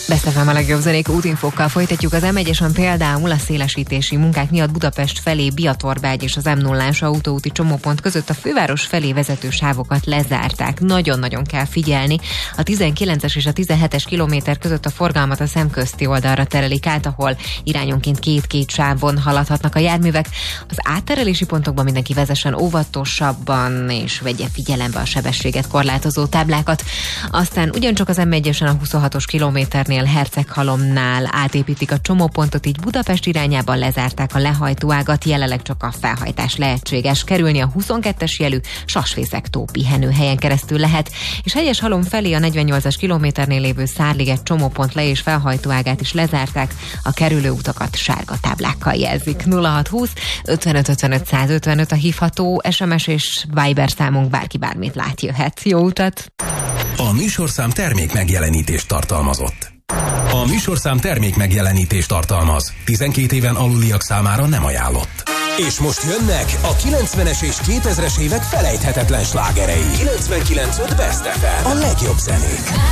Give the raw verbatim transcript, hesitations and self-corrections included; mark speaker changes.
Speaker 1: Beszélem a legjobb zenék útinfókkal folytatjuk. Az em egyesen például a szélesítési munkák miatt Budapest felé Biatorbágy és az em nullás autóúti csomópont között a főváros felé vezető sávokat lezárták. Nagyon-nagyon kell figyelni. A tizenkilences és a tizenhetes kilométer között a forgalmat a szemközti oldalra terelik át, ahol irányonként két-két sávon haladhatnak a járművek. Az átterelési pontokban mindenki vezessen óvatosabban és vegye figyelembe a sebességet korlátozó táblákat. Aztán ugyancsak az em egyesen a huszonhatos kilométernél Herceghalomnál átépítik a csomópontot, így Budapest irányában lezárták a lehajtóágat, jelenleg csak a felhajtás lehetséges. Kerülni a huszonkettes jelű Sasfészek-tó pihenőhelyen keresztül lehet, és Hegyeshalom felé a negyvennyolcas kilométernél lévő Szárliget csomópont le- és felhajtóágát is lezárták, a kerülő utakat sárga táblákkal jelzik. nulla hatszázhúsz ötvenöt ötvenöt százötvenöt a hívható es em es és Viber számunk, bárki bármit lát, jöhet. Jó utat!
Speaker 2: A műsorszám termék megjelenítést tartalmazott. A műsorszám termék megjelenítést tartalmaz. tizenkét éven aluliak számára nem ajánlott. És most jönnek a kilencvenes és kétezres évek felejthetetlen slágerei. kilencvenkilenc pont öt Best ef em. A legjobb zenék.